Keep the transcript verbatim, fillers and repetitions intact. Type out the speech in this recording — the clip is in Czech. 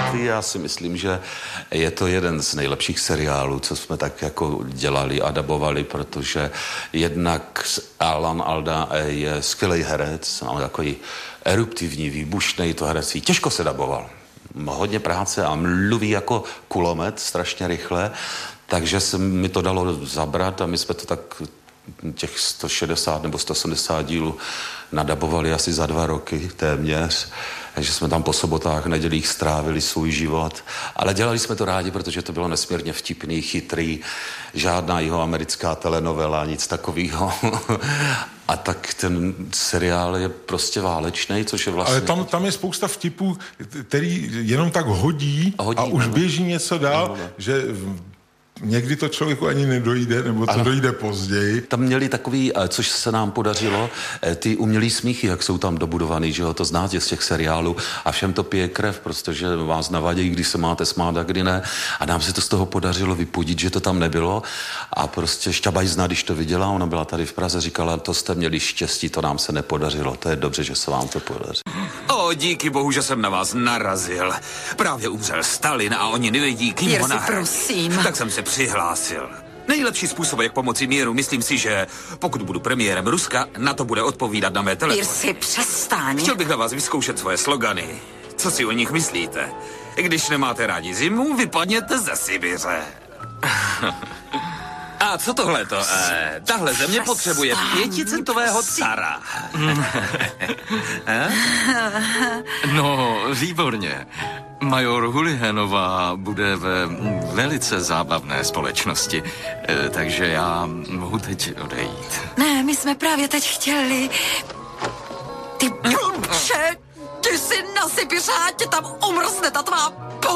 Ty, já si myslím, že je to jeden z nejlepších seriálů, co jsme tak jako dělali a dabovali, protože jednak Alan Alda je skvělý herec, ale takový eruptivní, výbušnej to herectví. Těžko se daboval. Hodně práce a mluví jako kulomet strašně rychle, takže se mi to dalo zabrat a my jsme to tak těch sto šedesát nebo sto sedmdesát dílů nadabovali asi za dva roky téměř, takže jsme tam po sobotách, nedělích strávili svůj život, ale dělali jsme to rádi, protože to bylo nesmírně vtipný, chytrý, žádná jihoamerická telenovela, nic takového. A tak ten seriál je prostě válečný, což je vlastně... Ale tam, tam je spousta vtipů, který jenom tak hodí, hodí a už ne, běží něco dál, ne, ne. že... Někdy to člověku ani nedojde, nebo to ano. dojde později. Tam měli takový, což se nám podařilo, ty umělý smíchy, jak jsou tam dobudovaný, že jo, to znáte z těch seriálů a všem to pije krev, protože vás navadějí, když se máte smát a kdy ne. A nám se to z toho podařilo vypudit, že to tam nebylo a prostě Šťabajzna, když to viděla, ona byla tady v Praze, říkala, to jste měli štěstí, to nám se nepodařilo, to je dobře, že se vám to podaří. O, díky bohu, že jsem na vás narazil. Právě umřel Stalin a oni nevědí, kým ho nahradí. Prosím. Tak jsem se přihlásil. Nejlepší způsob, jak pomoci míru, myslím si, že pokud budu premiérem Ruska, na to bude odpovídat na mé telefony. Jirsi, přestaň. Chtěl bych na vás vyzkoušet svoje slogany. Co si o nich myslíte? Když nemáte rádi zimu, vypadněte ze Sibiře. A co tohleto? Eh, tahle země potřebuje pěticentového cara. No, výborně. Major Hulihanová bude ve velice zábavné společnosti, e, takže já mohu teď odejít. Ne, my jsme právě teď chtěli... Ty blbče, ty si na Sibiře, tě tam umrzne ta tvá